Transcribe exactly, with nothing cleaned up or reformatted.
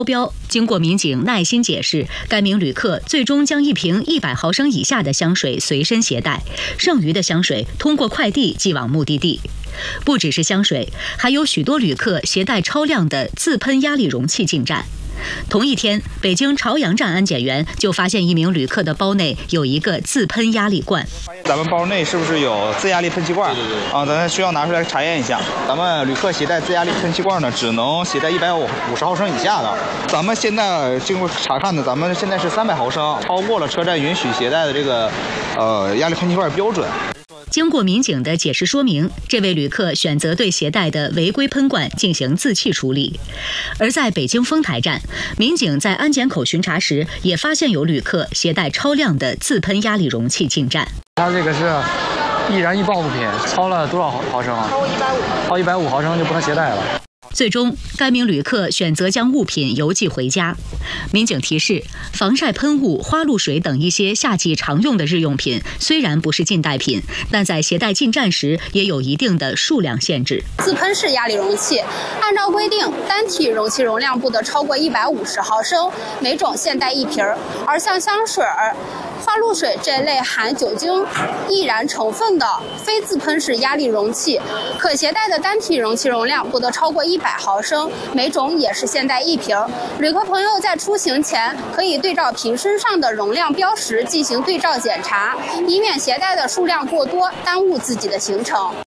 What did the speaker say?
标。经过民警耐心解释，该名旅客最终将一瓶一百毫升以下的香水随身携带，剩余的香水通过快递寄往目的地。不只是香水，还有许多旅客携带超量的自喷压力容器进站。同一天，北京朝阳站安检员就发现一名旅客的包内有一个自喷压力罐。 咱们包内是不是有自压力喷气罐？对对对。啊，咱需要拿出来查验一下。咱们旅客携带自压力喷气罐呢，只能携带一百五十毫升以下的。咱们现在经过查看呢，咱们现在是三百毫升，超过了车站允许携带的这个呃压力喷气罐标准。 经过民警的解释说明，这位旅客选择对携带的违规喷罐进行自弃处理。而在北京丰台站，民警在安检口巡查时，也发现有旅客携带超量的自喷压力容器进站。 它这个是易燃易爆物品，超了多少毫升啊？超一百五，超一百五毫升就不能携带了。 最终，该名旅客选择将物品邮寄回家。民警提示，防晒喷雾、花露水等一些夏季常用的日用品，虽然不是禁带品，但在携带进站时也有一定的数量限制。 自喷式压力容器，按照规定，单体容器容量不得超过一百五十毫升，每种限带一瓶。而像香水、花露水这类含酒精易燃成分的非自喷式压力容器，可携带的单体容器容量不得超过一百毫升，每种也是限带一瓶。旅客朋友在出行前可以对照瓶身上的容量标识进行对照检查，以免携带的数量过多，耽误自己的行程。